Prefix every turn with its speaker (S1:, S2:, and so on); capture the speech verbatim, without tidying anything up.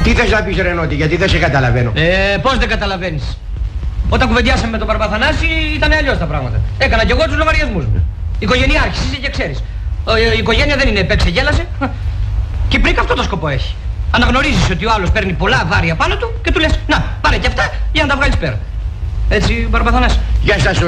S1: Τι θες να πεις ρε Νότι, γιατί δεν σε καταλαβαίνω.
S2: Ε, πώς δεν καταλαβαίνεις. Όταν κουβεντιάσαμε με τον Παρπαθανάση ήταν αλλιώς τα πράγματα. Έκανα κι εγώ τους λογαριασμούς μου. Οικογενειάρχης είσαι και ξέρεις. Η οικογένεια δεν είναι παίξε γέλασε. Και πριν αυτό το σκοπό έχει. Αναγνωρίζεις ότι ο άλλος παίρνει πολλά βάρια πάνω του και του λες να πάρε και αυτά για να τα βγάλεις πέρα. Έτσι Παρπαθανάση.
S1: Γεια σας.